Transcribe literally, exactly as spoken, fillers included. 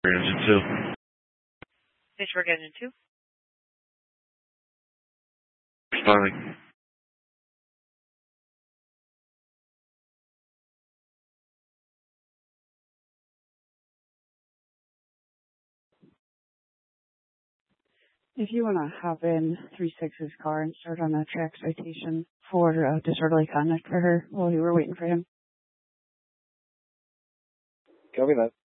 Engine two. Pittsburgh Engine two. Responding. If you want to hop in three six's car and start on a track citation for uh, disorderly conduct for her while you were waiting for him. Copy that.